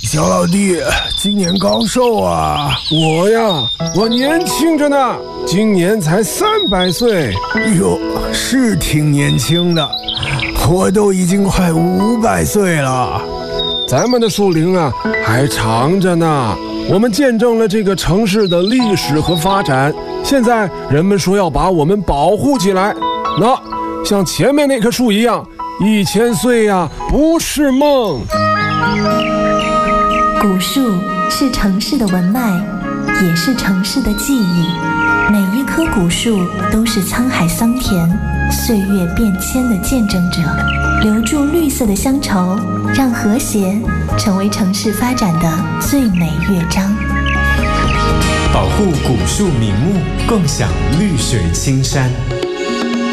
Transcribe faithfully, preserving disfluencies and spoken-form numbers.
小老弟，今年高寿啊？ 我呀，我年轻着呢，今年才三百岁。 哟，是挺年轻的，我都已经快五百岁了。 咱们的树龄啊，还长着呢。我们见证了这个城市的历史和发展，现在人们说要把我们保护起来。那像前面那棵树一样，一千岁呀，不是梦。 古树是城市的文脉，也是城市的记忆。每一棵古树都是沧海桑田、岁月变迁的见证者，留住绿色的乡愁，让和谐成为城市发展的最美乐章。 保护古树名木，共享绿水青山。